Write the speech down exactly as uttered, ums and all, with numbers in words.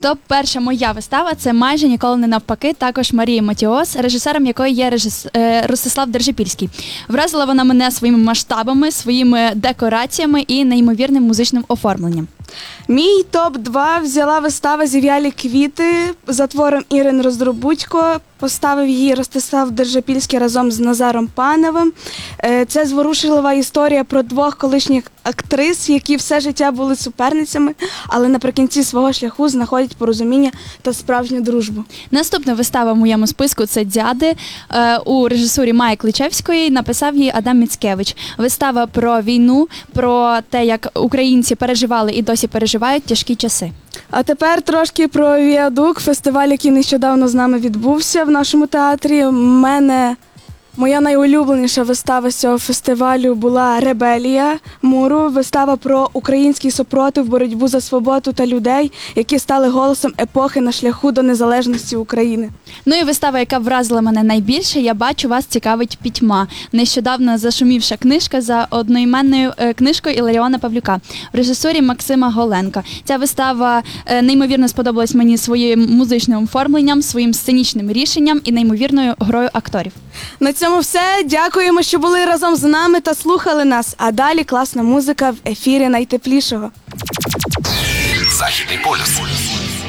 То перша моя вистава – це «Майже ніколи не навпаки», також Марії Матіос, режисером якої є режис... е, Ростислав Держипільський. Вразила вона мене своїми масштабами, своїми декораціями і неймовірним музичним оформленням. Мій топ два взяла вистава «Зів'ялі квіти» за твором Ірини Роздробудько. Поставив її Ростислав Держипільський разом з Назаром Паневим. Е, Це зворушлива історія про двох колишніх актрис, які все життя були суперницями, але наприкінці свого шляху знаходять порозуміння та справжню дружбу. Наступна вистава в моєму списку – це «Дяди». Е, У режисурі Майї Кличевської написав її Адам Міцкевич. Вистава про війну, про те, як українці переживали і досі переживають тяжкі часи. А тепер трошки про «Віадук», фестиваль, який нещодавно з нами відбувся в нашому театрі. У мене моя найулюбленіша вистава з цього фестивалю була «Ребелія» Муру. Вистава про український супротив, боротьбу за свободу та людей, які стали голосом епохи на шляху до незалежності України. Ну і вистава, яка вразила мене найбільше, «Я бачу, вас цікавить пітьма». Нещодавно зашумівша книжка за одноіменною е, книжкою Іларіона Павлюка в режисурі Максима Голенка. Ця вистава е, неймовірно сподобалась мені своїм музичним оформленням, своїм сценічним рішенням і неймовірною грою акторів. На цьому все. Дякуємо, що були разом з нами та слухали нас. А далі класна музика в ефірі найтеплішого. Західний полюс.